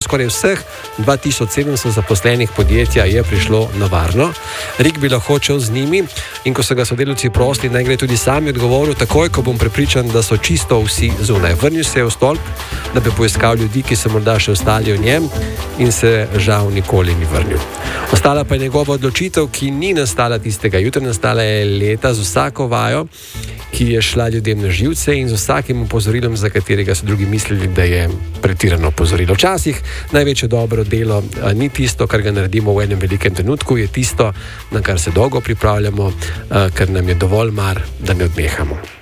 skoraj vseh 2700 zaposlenih podjetja je prišlo na varno. Rik bi lahko šel z njimi in ko so ga sodelavci prosili, naj gre tudi sami, odgovoril: takoj, ko bom prepričan, da so čisto vsi zunaj. Vrnil se je v stolp, da bi poiskal ljudi, ki so morda še ostali v njem, in se žal nikoli ni vrnil. Ostala pa je njegova odločitev, ki ni nastala tistega jutra, nastala je leta z vsako vajo, ki je šla ljudem na živce in z vsakim opozorilom, za katerega so drugi mislili, da je pretirano opozorilo. Včasih največje dobro delo ni tisto, kar ga naredimo v enem velikem trenutku, je tisto, na kar se dolgo pripravljamo, ker nam je dovolj mar, da ne odnehamo.